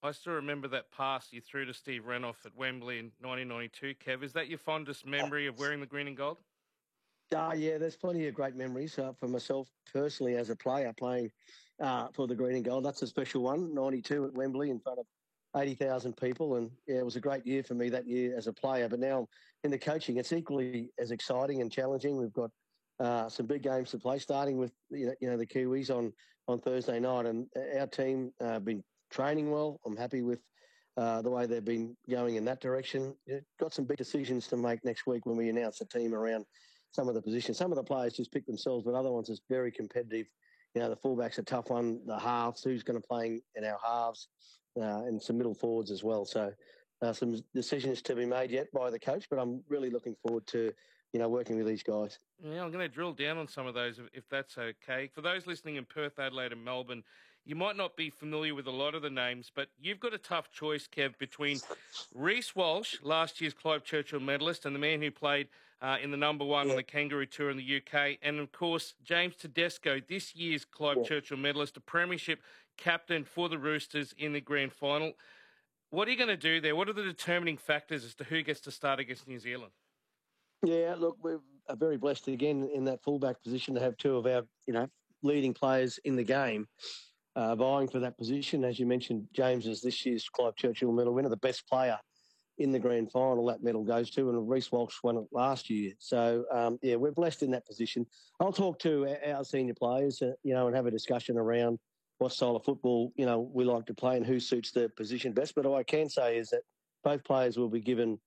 I still remember that pass you threw to Steve Renouf at Wembley in 1992, Kev. Is that your fondest memory of wearing the green and gold? Yeah, there's plenty of great memories for myself personally as a player playing for the green and gold. That's a special one, 92 at Wembley in front of 80,000 people. And yeah, it was a great year for me that year as a player. But now in the coaching, it's equally as exciting and challenging. We've got some big games to play, starting with the Kiwis on Thursday night. And our team been training well. I'm happy with the way they've been going in that direction. Got some big decisions to make next week when we announce the team around some of the positions. Some of the players just pick themselves, but other ones is very competitive. The fullback's a tough one. The halves, who's going to play in our halves, and some middle forwards as well. So some decisions to be made yet by the coach, but I'm really looking forward to working with these guys. Yeah, I'm going to drill down on some of those if that's okay. For those listening in Perth, Adelaide and Melbourne, you might not be familiar with a lot of the names, but you've got a tough choice, Kev, between Reece Walsh, last year's Clive Churchill medalist, and the man who played in the number one on the Kangaroo Tour in the UK, and of course, James Tedesco, this year's Clive Churchill medalist, a premiership captain for the Roosters in the grand final. What are you going to do there? What are the determining factors as to who gets to start against New Zealand? Yeah, look, we're very blessed again in that fullback position to have two of our, leading players in the game vying for that position. As you mentioned, James is this year's Clive Churchill medal winner, the best player in the grand final that medal goes to, and Reece Walsh won it last year. So, we're blessed in that position. I'll talk to our senior players, and have a discussion around what style of football, we like to play and who suits the position best. But all I can say is that both players will be given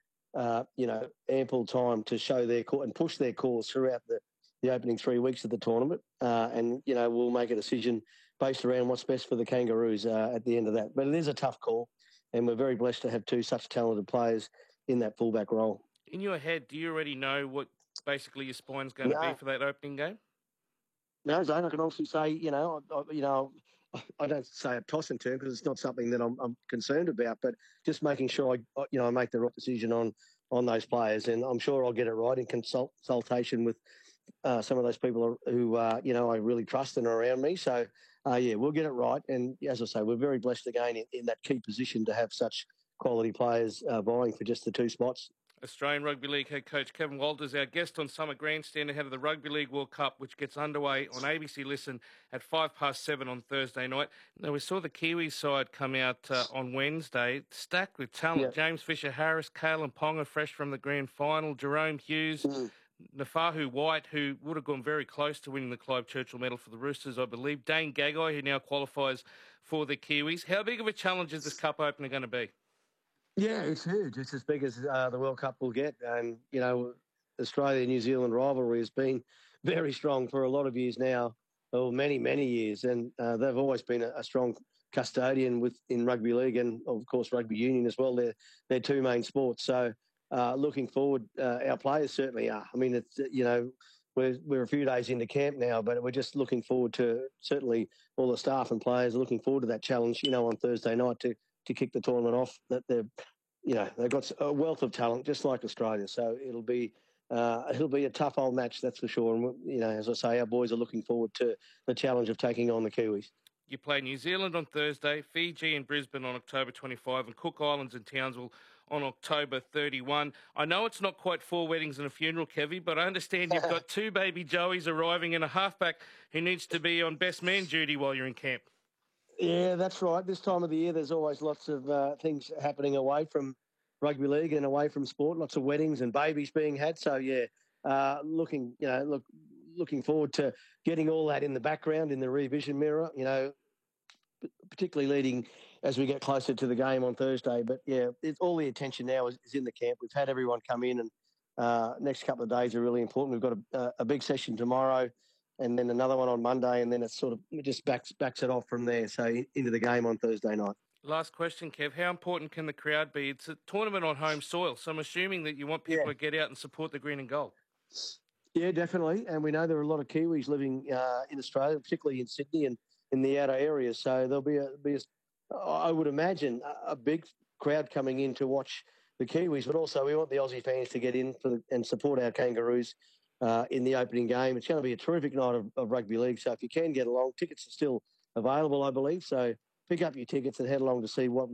ample time to show their and push their cause throughout the opening 3 weeks of the tournament. And we'll make a decision based around what's best for the Kangaroos at the end of that. But it is a tough call, and we're very blessed to have two such talented players in that fullback role. In your head, do you already know what basically your spine's going to be for that opening game? No, Zane, I can honestly say, I don't say a toss and turn because it's not something that I'm concerned about, but just making sure I make the right decision on those players, and I'm sure I'll get it right in consultation with some of those people who I really trust and are around me. So we'll get it right, and as I say, we're very blessed again in that key position to have such quality players vying for just the two spots. Australian Rugby League head coach Kevin Walters, our guest on Summer Grandstand ahead of the Rugby League World Cup, which gets underway on ABC Listen at 7:05 on Thursday night. Now, we saw the Kiwi side come out on Wednesday, stacked with talent. Yeah. James Fisher-Harris, Kalen Ponga, fresh from the grand final, Jerome Hughes, Nafahu White, who would have gone very close to winning the Clive Churchill medal for the Roosters, I believe. Dane Gagai, who now qualifies for the Kiwis. How big of a challenge is this Cup opener going to be? Yeah, it's huge. It's as big as the World Cup will get. And, Australia-New Zealand rivalry has been very strong for a lot of years now, or many, many years. And they've always been a strong custodian in rugby league and, of course, rugby union as well. They're two main sports. So looking forward, our players certainly are. I mean, it's, we're a few days into camp now, but we're just looking forward to, certainly all the staff and players are looking forward to that challenge, on Thursday night to kick the tournament off. That they've got a wealth of talent, just like Australia. So it'll be a tough old match, that's for sure. And as I say, our boys are looking forward to the challenge of taking on the Kiwis. You play New Zealand on Thursday, Fiji and Brisbane on October 25, and Cook Islands and Townsville on October 31. I know it's not quite 4 weddings and a funeral, Kevy, but I understand you've got 2 baby Joeys arriving and a halfback who needs to be on best man duty while you're in camp. Yeah, that's right. This time of the year, there's always lots of things happening away from rugby league and away from sport. Lots of weddings and babies being had. So looking forward to getting all that in the background in the rear vision mirror. Particularly leading as we get closer to the game on Thursday. But it's all the attention now is in the camp. We've had everyone come in, and next couple of days are really important. We've got a big session tomorrow, and then another one on Monday, and then it just backs it off from there. So into the game on Thursday night. Last question, Kev. How important can the crowd be? It's a tournament on home soil, so I'm assuming that you want people to get out and support the green and gold. Yeah, definitely. And we know there are a lot of Kiwis living in Australia, particularly in Sydney and in the outer areas. So there'll be I would imagine, a big crowd coming in to watch the Kiwis, but also we want the Aussie fans to get in and support our Kangaroos in the opening game. It's going to be a terrific night of rugby league. So if you can get along, tickets are still available, I believe. So pick up your tickets and head along to see what